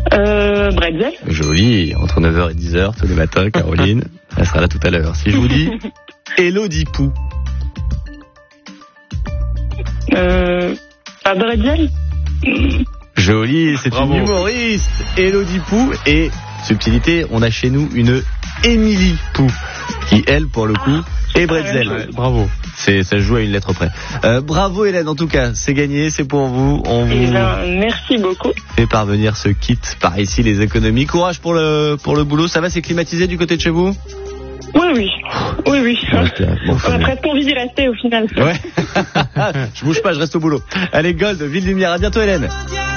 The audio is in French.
Bretzel. Joli, entre 9h et 10h tous les matins, Caroline. Elle sera là tout à l'heure. Si je vous dis Élodie Pou. Bretzel. Joli, c'est une humoriste, Élodie Pou. Et, subtilité, on a chez nous une Émilie Pou, qui, elle, pour le coup, est Bretzel. Ouais, bravo. Ça se joue à une lettre près. Bravo Hélène, en tout cas, c'est gagné, c'est pour vous. On vous merci beaucoup. fait parvenir ce kit par ici, les économies. Courage pour le boulot, ça va, c'est climatisé du côté de chez vous? Oui. Okay, bon, on a presque envie d'y rester au final. Ouais. Je bouge pas, je reste au boulot. Allez, Gold, Ville Lumière, à bientôt Hélène.